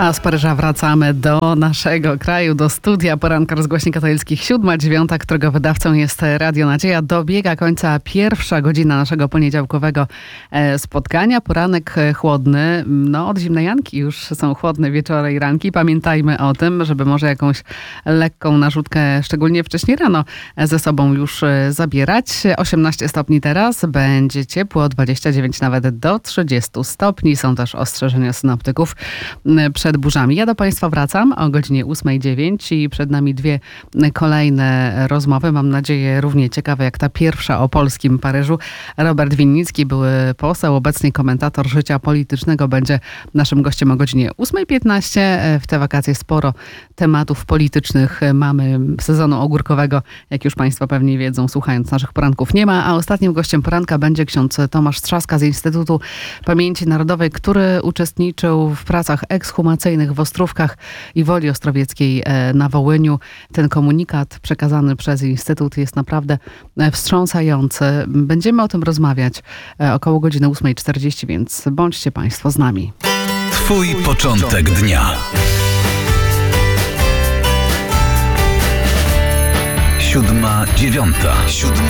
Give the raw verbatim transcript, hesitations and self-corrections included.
A z Paryża wracamy do naszego kraju, do studia Poranka Rozgłośni Katolickich. Siódma, dziewiąta, którego wydawcą jest Radio Nadzieja. Dobiega końca pierwsza godzina naszego poniedziałkowego spotkania. Poranek chłodny. No, od zimnej Janki już są chłodne wieczory i ranki. Pamiętajmy o tym, żeby może jakąś lekką narzutkę, szczególnie wcześniej rano, ze sobą już zabierać. osiemnaście stopni teraz, będzie ciepło, dwadzieścia dziewięć nawet do trzydziestu stopni. Są też ostrzeżenia synoptyków przed burzami. Ja do Państwa wracam o godzinie ósmej dziewięć i przed nami dwie kolejne rozmowy. Mam nadzieję równie ciekawe jak ta pierwsza o polskim Paryżu. Robert Winnicki, były poseł, obecnie komentator życia politycznego, będzie naszym gościem o godzinie ósmej piętnaście. W te wakacje sporo tematów politycznych mamy. Sezonu ogórkowego, jak już Państwo pewnie wiedzą, słuchając naszych poranków, nie ma. A ostatnim gościem poranka będzie ksiądz Tomasz Trzaska z Instytutu Pamięci Narodowej, który uczestniczył w pracach ekshumacyjnych w Ostrówkach i Woli Ostrowieckiej na Wołyniu. Ten komunikat przekazany przez Instytut jest naprawdę wstrząsający. Będziemy o tym rozmawiać około godziny ósmej czterdzieści, więc bądźcie Państwo z nami. Twój początek dnia. Siódma, dziewiąta. Siódma,